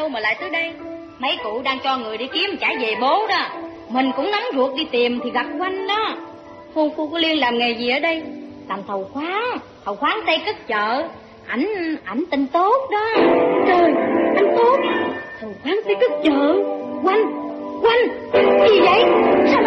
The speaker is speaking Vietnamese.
đâu mà lại tới đây? Mấy cụ đang cho người đi kiếm trả về bố đó. Mình cũng nóng ruột đi tìm thì gặp Quanh đó. Hôn phu của Liên làm nghề gì ở đây? Làm thầu khoáng Tây Cất Chợ. Ảnh tên tốt đó. Trời, anh tốt. Thầu khoáng Tây Cất Chợ. Quanh, gì vậy? Sao